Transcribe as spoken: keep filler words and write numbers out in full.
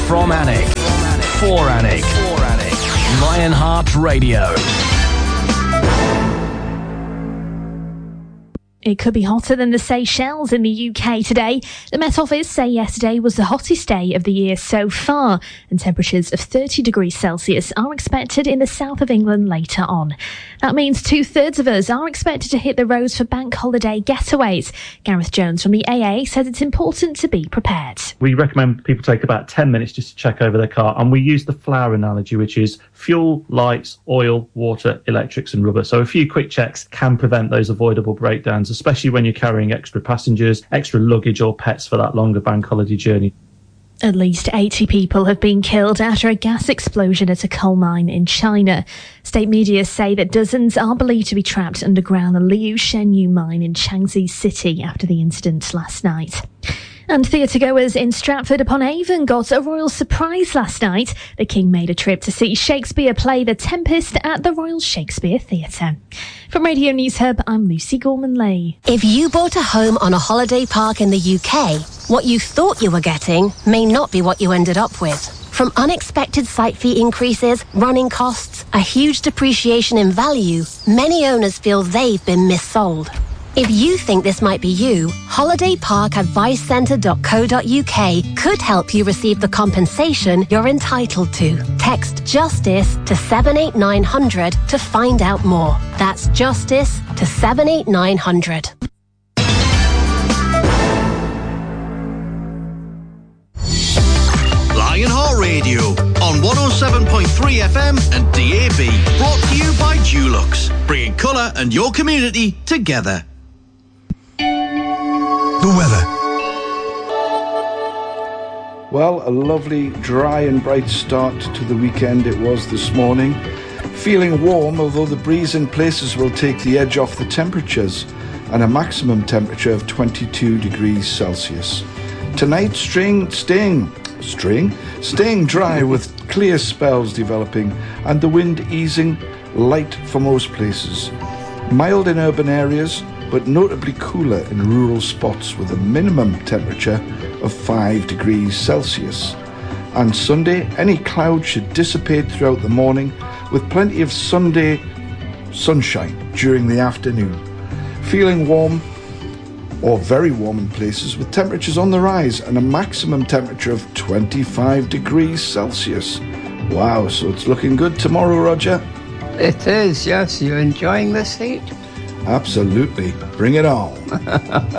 From Alnwick. For Alnwick. For Alnwick. Lionheart Radio. It could be hotter than the Seychelles in the U K today. The Met Office say yesterday was the hottest day of the year so far, and temperatures of thirty degrees Celsius are expected in the south of England later on. That means two-thirds of us are expected to hit the roads for bank holiday getaways. Gareth Jones from the A A says it's important to be prepared. We recommend people take about ten minutes just to check over their car, and we use the flour analogy, which is fuel, lights, oil, water, electrics and rubber. So a few quick checks can prevent those avoidable breakdowns, especially when you're carrying extra passengers, extra luggage or pets for that longer bank holiday journey. At least eighty people have been killed after a gas explosion at a coal mine in China. State media say that dozens are believed to be trapped underground the Liu Shenyu mine in Shaanxi City after the incident last night. And theatregoers in Stratford-upon-Avon got a royal surprise last night. The King made a trip to see Shakespeare play The Tempest at the Royal Shakespeare Theatre. From Radio News Hub, I'm Lucy Gorman-Leigh. If you bought a home on a holiday park in the U K, what you thought you were getting may not be what you ended up with. From unexpected site fee increases, running costs, a huge depreciation in value, many owners feel they've been missold. If you think this might be you, holiday park advice centre dot co dot uk could help you receive the compensation you're entitled to. Text JUSTICE to seven eight nine hundred to find out more. That's JUSTICE to seven eight nine hundred. Lionheart Radio on one oh seven point three F M and D A B. Brought to you by Dulux, bringing colour and your community together. The weather. Well, a lovely, dry and bright start to the weekend it was this morning. Feeling warm, although the breeze in places will take the edge off the temperatures, and a maximum temperature of twenty-two degrees Celsius. Tonight, string, staying, string, staying dry with clear spells developing, and the wind easing, light for most places. Mild in urban areas, but notably cooler in rural spots with a minimum temperature of five degrees Celsius. And Sunday, any clouds should dissipate throughout the morning with plenty of Sunday sunshine during the afternoon. Feeling warm or very warm in places with temperatures on the rise and a maximum temperature of twenty-five degrees Celsius. Wow, so it's looking good tomorrow, Roger? It is, yes. You're enjoying this heat? Absolutely. Bring it on.